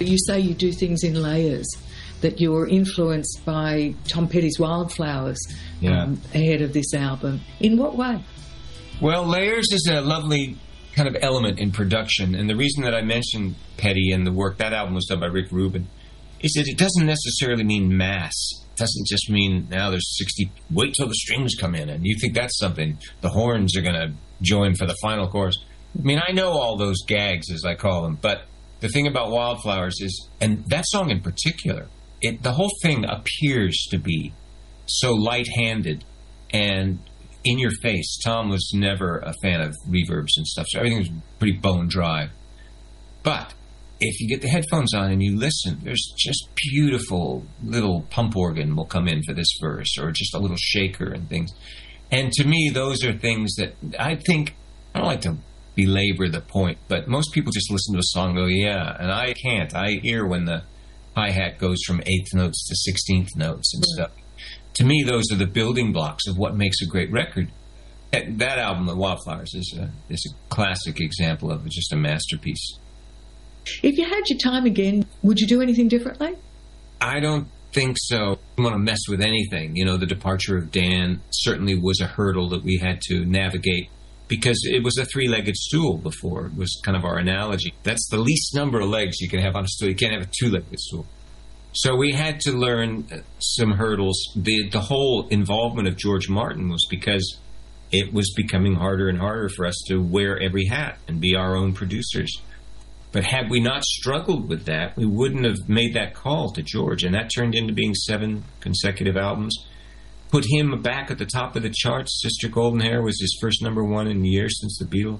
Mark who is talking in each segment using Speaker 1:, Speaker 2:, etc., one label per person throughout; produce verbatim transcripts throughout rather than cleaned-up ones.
Speaker 1: you say you do things in layers, that you were influenced by Tom Petty's Wildflowers
Speaker 2: yeah.
Speaker 1: um, ahead of this album. In what way?
Speaker 2: Well, layers is a lovely kind of element in production, and the reason that I mentioned Petty and the work, that album was done by Rick Rubin, is that it doesn't necessarily mean mass. It doesn't just mean now there's sixty, wait till the strings come in, and you think that's something. The horns are going to join for the final chorus. I mean, I know all those gags, as I call them, but the thing about Wildflowers is, and that song in particular, it, the whole thing appears to be so light-handed and in your face. Tom was never a fan of reverbs and stuff, so everything was pretty bone dry. But if you get the headphones on and you listen, there's just beautiful little pump organ will come in for this verse, or just a little shaker and things. And to me, those are things that I think, I don't like to belabor the point, but most people just listen to a song and go, yeah, and I can't. I hear when the hi-hat goes from eighth notes to sixteenth notes and stuff. To me, those are the building blocks of what makes a great record. That, that album, The Wildflowers, is a, is a classic example of just a masterpiece.
Speaker 1: If you had your time again, would you do anything differently?
Speaker 2: I don't think so. I don't want to mess with anything. You know, the departure of Dan certainly was a hurdle that we had to navigate, because it was a three-legged stool before. It was kind of our analogy. That's the least number of legs you can have on a stool. You can't have a two-legged stool. So we had to learn some hurdles. The, the whole involvement of George Martin was because it was becoming harder and harder for us to wear every hat and be our own producers. But had we not struggled with that, we wouldn't have made that call to George. And that turned into being seven consecutive albums. Put him back at the top of the charts. Sister Golden Hair was his first number one in years since the Beatles.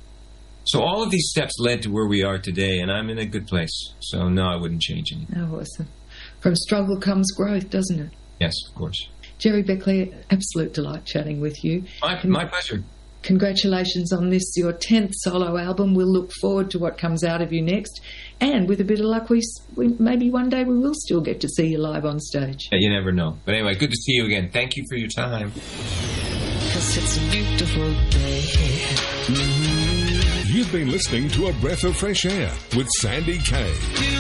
Speaker 2: So all of these steps led to where we are today, and I'm in a good place. So no, I wouldn't change anything.
Speaker 1: Oh, awesome. From struggle comes growth, doesn't it?
Speaker 2: Yes, of course.
Speaker 1: Jerry Beckley, absolute delight chatting with you.
Speaker 2: My,
Speaker 1: Con-
Speaker 2: my pleasure.
Speaker 1: Congratulations on this, your tenth solo album. We'll look forward to what comes out of you next. And with a bit of luck, we, we maybe one day we will still get to see you live on stage.
Speaker 2: Yeah, you never know. But anyway, good to see you again. Thank you for your time.
Speaker 3: 'Cause it's a beautiful day. Mm-hmm.
Speaker 4: You've been listening to A Breath of Fresh Air with Sandy Kaye.